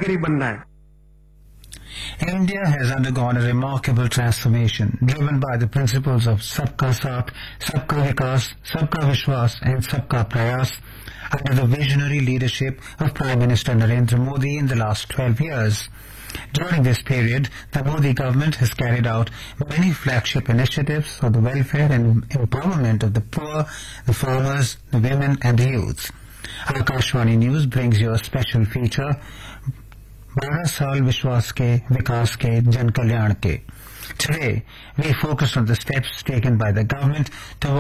नगरी बनना है। India has undergone a remarkable transformation, driven by the principles of Sabka Saath, Sabka Vikas, Sabka Vishwas and Sabka Prayas, under the visionary leadership of Prime Minister Narendra Modi in the last 12 years. During this period, the Modi government has carried out many flagship initiatives for the welfare and empowerment of the poor, the farmers, the women and the youth. Akashvani News brings you a special feature, 12 साल विश्वास के विकास के जन कल्याण के. Today, we focus on the steps taken by the government towards